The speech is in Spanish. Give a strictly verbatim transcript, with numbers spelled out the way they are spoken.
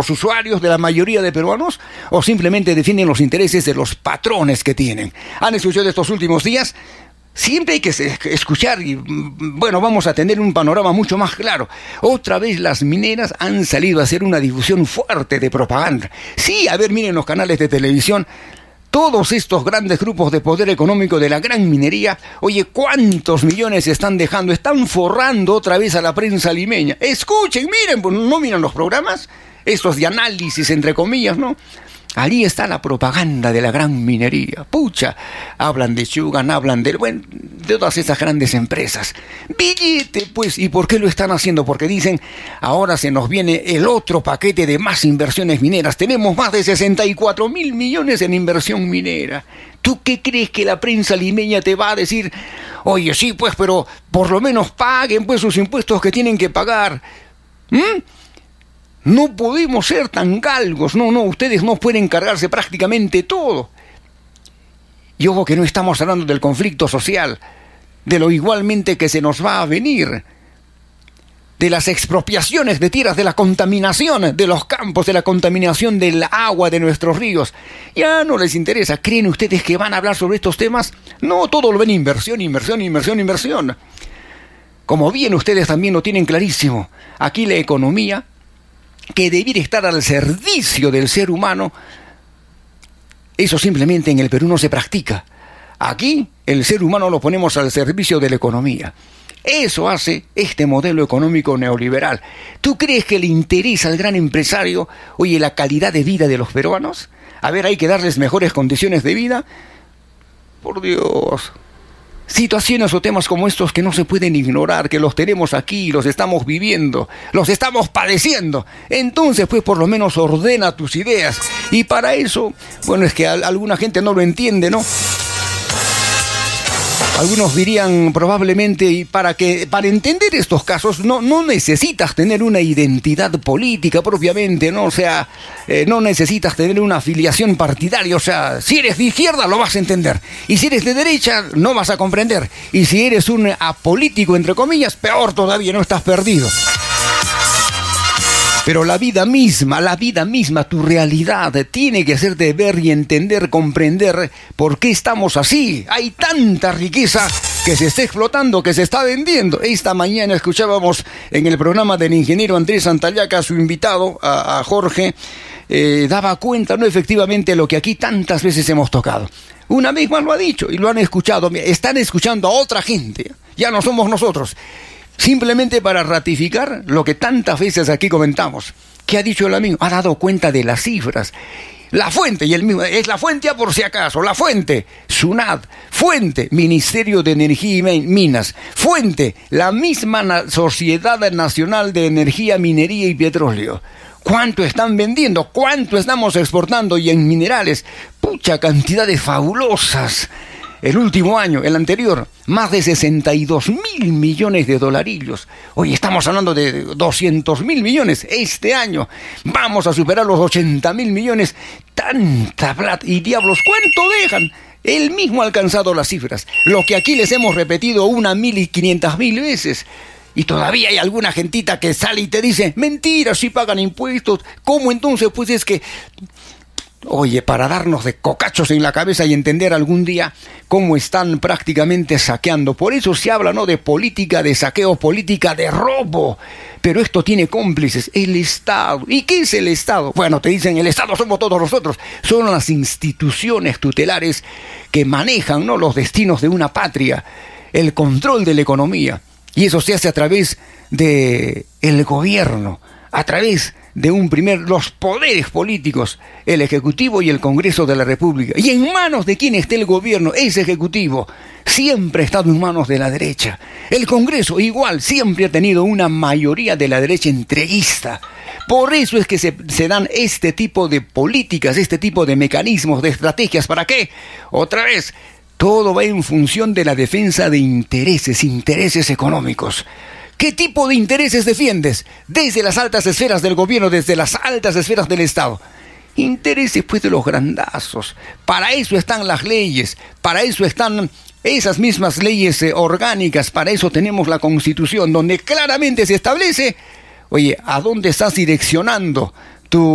los usuarios, de la mayoría de peruanos, o simplemente defienden los intereses de los patrones que tienen? ¿Han escuchado estos últimos días? Siempre hay que escuchar y, bueno, vamos a tener un panorama mucho más claro. Otra vez las mineras han salido a hacer una difusión fuerte de propaganda. Sí, a ver, miren los canales de televisión. Todos estos grandes grupos de poder económico de la gran minería, oye, ¿cuántos millones están dejando? Están forrando otra vez a la prensa limeña. Escuchen, miren, pues no miran los programas, estos de análisis, entre comillas, ¿no? Allí está la propaganda de la gran minería. Pucha, hablan de Sugan, hablan de, bueno, de todas esas grandes empresas. Billete, pues, ¿y por qué lo están haciendo? Porque dicen, ahora se nos viene el otro paquete de más inversiones mineras. Tenemos más de sesenta y cuatro mil millones en inversión minera. ¿Tú qué crees que la prensa limeña te va a decir? Oye, sí, pues, pero por lo menos paguen, pues, sus impuestos que tienen que pagar. ¿Mm? No podemos ser tan galgos, no, no, ustedes no pueden cargarse prácticamente todo. Y ojo que no estamos hablando del conflicto social, de lo igualmente que se nos va a venir, de las expropiaciones de tierras, de la contaminación de los campos, de la contaminación del agua de nuestros ríos. Ya no les interesa. ¿Creen ustedes que van a hablar sobre estos temas? No, todo lo ven inversión, inversión, inversión, inversión. Como bien ustedes también lo tienen clarísimo, aquí la economía, que debiera estar al servicio del ser humano, eso simplemente en el Perú no se practica. Aquí el ser humano lo ponemos al servicio de la economía. Eso hace este modelo económico neoliberal. ¿Tú crees que le interesa al gran empresario, oye, la calidad de vida de los peruanos? A ver, hay que darles mejores condiciones de vida. Por Dios. Situaciones o temas como estos que no se pueden ignorar, que los tenemos aquí, los estamos viviendo, los estamos padeciendo. Entonces, pues, por lo menos ordena tus ideas. Y para eso, bueno, es que a, alguna gente no lo entiende, ¿no? Algunos dirían probablemente, y para que para entender estos casos no, no necesitas tener una identidad política propiamente, ¿no? O sea, eh, no necesitas tener una afiliación partidaria. O sea, si eres de izquierda lo vas a entender, y si eres de derecha no vas a comprender, y si eres un apolítico, entre comillas, peor todavía, no estás perdido. Pero la vida misma, la vida misma, tu realidad, tiene que hacerte ver y entender, comprender por qué estamos así. Hay tanta riqueza que se está explotando, que se está vendiendo. Esta mañana escuchábamos en el programa del ingeniero Andrés Santallaca, su invitado, a, a Jorge, eh, daba cuenta, ¿no?, efectivamente, de lo que aquí tantas veces hemos tocado. Una vez más lo ha dicho y lo han escuchado. Están escuchando a otra gente, ya no somos nosotros. Simplemente para ratificar lo que tantas veces aquí comentamos. ¿Qué ha dicho el amigo? Ha dado cuenta de las cifras. La fuente, y el mismo, es la fuente por si acaso, la fuente, SUNAT, fuente, Ministerio de Energía y Minas, fuente, la misma na- Sociedad Nacional de Energía, Minería y Petróleo. ¿Cuánto están vendiendo? ¿Cuánto estamos exportando? Y en minerales, pucha, cantidades fabulosas. El último año, el anterior, más de sesenta y dos mil millones de dolarillos. Hoy estamos hablando de doscientos mil millones. Este año vamos a superar los ochenta mil millones. Tanta plata. Y diablos, ¿cuánto dejan? Él mismo ha alcanzado las cifras. Lo que aquí les hemos repetido una mil y quinientas mil veces. Y todavía hay alguna gentita que sale y te dice, mentira, si pagan impuestos. ¿Cómo entonces? Pues es que... Oye, para darnos de cocachos en la cabeza y entender algún día cómo están prácticamente saqueando. Por eso se habla, ¿no?, de política de saqueo, política de robo. Pero esto tiene cómplices, el Estado. ¿Y qué es el Estado? Bueno, te dicen, el Estado somos todos nosotros. Son las instituciones tutelares que manejan, ¿no?, los destinos de una patria, el control de la economía. Y eso se hace a través del gobierno, a través de un primer, los poderes políticos, el Ejecutivo y el Congreso de la República. ¿Y en manos de quién está el gobierno? Ese Ejecutivo siempre ha estado en manos de la derecha. El Congreso igual, siempre ha tenido una mayoría de la derecha entreguista. Por eso es que se, se dan este tipo de políticas, este tipo de mecanismos, de estrategias. ¿Para qué? Otra vez, todo va en función de la defensa de intereses, intereses económicos. ¿Qué tipo de intereses defiendes? Desde las altas esferas del gobierno, desde las altas esferas del Estado. Intereses, pues, de los grandazos. Para eso están las leyes, para eso están esas mismas leyes eh, orgánicas, para eso tenemos la Constitución, donde claramente se establece, oye, ¿a dónde estás direccionando